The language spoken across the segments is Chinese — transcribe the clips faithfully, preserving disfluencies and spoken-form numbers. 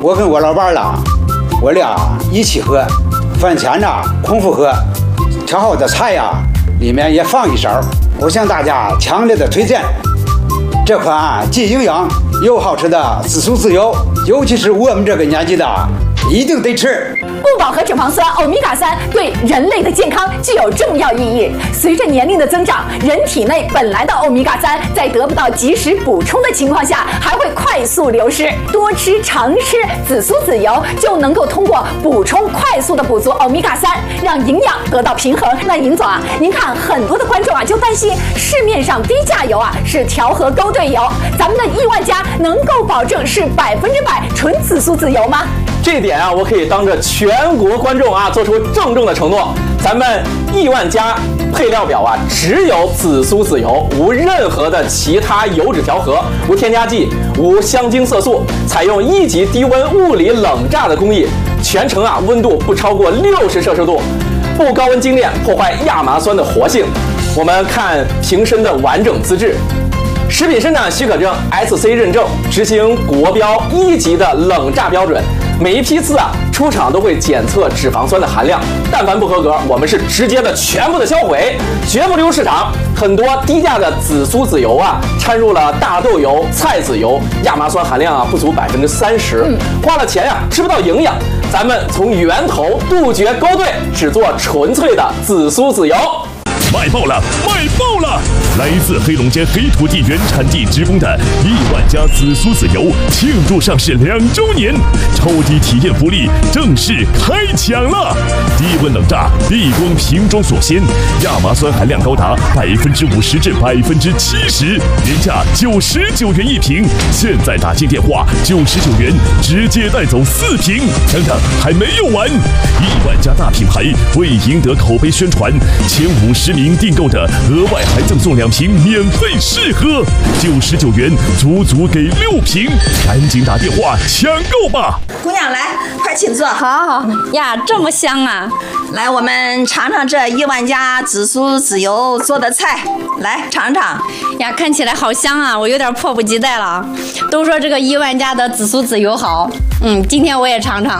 我跟我老伴儿啦，我俩一起喝，饭前呢空腹喝，调好的菜呀里面也放一勺。我向大家强烈的推荐这款既营养又好吃的紫苏籽油，尤其是我们这个年纪的，一定得吃。 不饱和脂肪酸欧米伽三对人类的健康具有重要意义。随着年龄的增长，人体内本来的欧米伽三在得不到及时补充的情况下，还会快速流失。多吃常吃紫苏籽油，就能够通过补充快速的补足欧米伽三，让营养得到平衡。那尹总啊，您看很多的观众啊就担心市面上低价油啊是调和勾兑油，咱们的亿万家能够保证是百分之百纯紫苏籽油吗？ 这点啊，我可以当着全国观众啊做出郑重的承诺，咱们亿万家配料表啊只有紫苏籽油，无任何的其他油脂调和，无添加剂，无香精色素，采用一级低温物理冷榨的工艺，全程啊温度不超过六十摄氏度，不高温精炼破坏亚麻酸的活性。我们看瓶身的完整资质。食品生产许可证 S C 认证，执行国标一级的冷榨标准。每一批次啊出厂都会检测脂肪酸的含量，但凡不合格，我们是直接的全部的销毁，绝不流入市场。很多低价的紫苏籽油啊，掺入了大豆油、菜籽油，亚麻酸含量啊不足百分之三十，花了钱呀、啊、吃不到营养。咱们从源头杜绝勾兑，只做纯粹的紫苏籽油。 卖爆了，卖爆了！来自黑龙江黑土地原产地直供的亿万家紫苏籽油庆祝上市两周年，超低体验福利正式开抢了！低温冷榨，避光瓶装锁鲜，亚麻酸含量高达百分之五十至百分之七十，原价九十九元一瓶，现在打进电话九十九元，直接带走四瓶。等等，还没有完！亿万家大品牌为赢得口碑宣传，前五十名订购的额外还赠送两瓶免费试喝，九十九元足足给六瓶，赶紧打电话抢购吧！ 姑娘来，快请坐。 好好呀，这么香啊！ 来，我们尝尝这亿万家紫苏籽油做的菜，来尝尝。 呀，看起来好香啊，我有点迫不及待了。都说这个亿万家的紫苏籽油好，嗯，今天我也尝尝。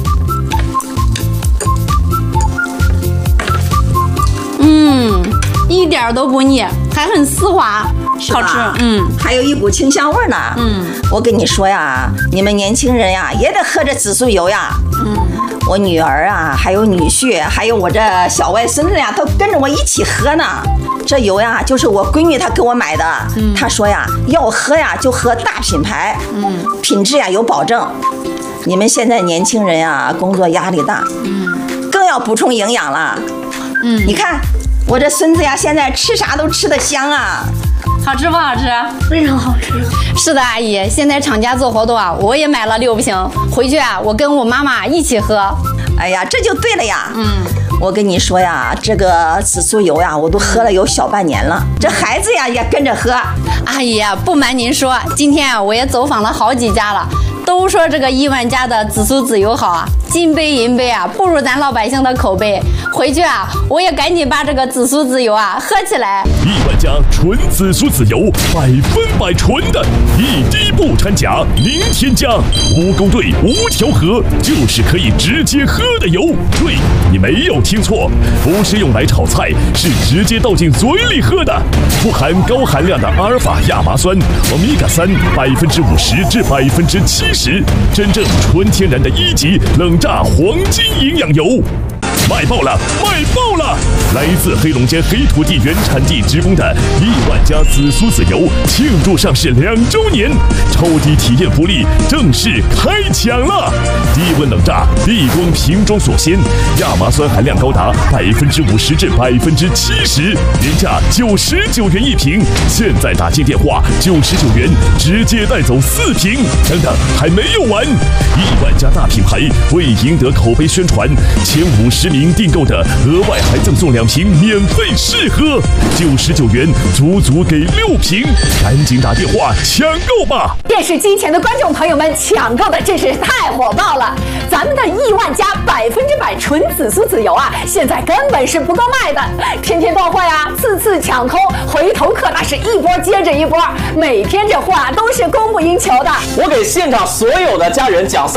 嗯，一点都不腻，还很丝滑，好吃。嗯， 还有一股清香味呢。嗯，我跟你说呀，你们年轻人呀，也得喝这紫苏油呀。嗯，我女儿啊，还有女婿，还有我这小外孙子呀，都跟着我一起喝呢。这油呀，就是我闺女她给我买的。嗯，她说呀，要喝呀就喝大品牌。嗯，品质呀有保证。你们现在年轻人呀，工作压力大。嗯，更要补充营养了。嗯，你看我这孙子呀，现在吃啥都吃得香啊。 好吃不好吃？ 非常好吃。 是的，阿姨，现在厂家做活动啊，我也买了六瓶，回去啊，我跟我妈妈一起喝。 哎呀，这就对了呀。嗯，我跟你说呀，这个紫苏油呀，我都喝了有小半年了，这孩子呀也跟着喝。 阿姨啊，不瞒您说，今天啊我也走访了好几家了。都说这个亿万家的紫苏籽油好啊，金杯银杯啊，不如咱老百姓的口碑。回去啊，我也赶紧把这个紫苏籽油啊喝起来。 亿万家纯紫苏籽油，百分百纯的，一滴不掺假，零添加，无勾兑，无调和，就是可以直接喝的油。对，你没有听错，不是用来炒菜，是直接倒进嘴里喝的，富含高含量的阿尔法亚麻酸、欧米伽三，百分之五十至百分之七十，真正纯天然的一级冷榨黄金营养油。卖爆了，卖爆了！来自黑龙江黑土地原产地直供的亿万家紫苏籽油庆祝上市两周年，超低体验福利正式开抢了！低温冷榨，避光瓶装锁鲜，亚麻酸含量高达百分之五十至百分之七十，原价九十九元一瓶，现在打进电话九十九元，直接带走四瓶。等等，还没有完！亿万家大品牌为赢得口碑宣传，前五十名订购的额外还赠送两瓶免费试喝，九十九元足足给六瓶，赶紧打电话抢购吧！ 电视机前的观众朋友们，抢购的真是太火爆了！咱们的亿万家百分之百纯紫苏籽油啊，现在根本是不够卖的，天天到货呀，次次抢空，回头客那是一波接着一波，每天这货啊都是供不应求的。 我给现场所有的家人讲。